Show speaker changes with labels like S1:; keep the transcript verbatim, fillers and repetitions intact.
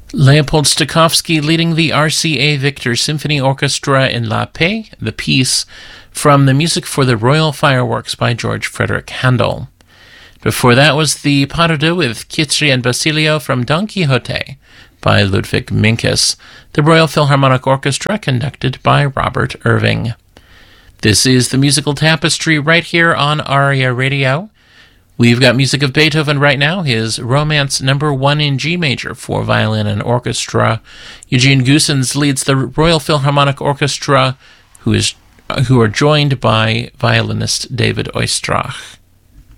S1: Leopold Stokowski leading the R C A Victor Symphony Orchestra in La Paix, the Peace, from the music for the Royal Fireworks by George Frederick Handel. Before that was the Pas de Deux with Chietri and Basilio from Don Quixote by Ludwig Minkus, the Royal Philharmonic Orchestra conducted by Robert Irving. This is the Musical Tapestry right here on Aria Radio. We've got music of Beethoven right now, his Romance Number One in G Major for violin and orchestra. Eugene Goossens leads the Royal Philharmonic Orchestra, who is who are joined by violinist David Oistrakh.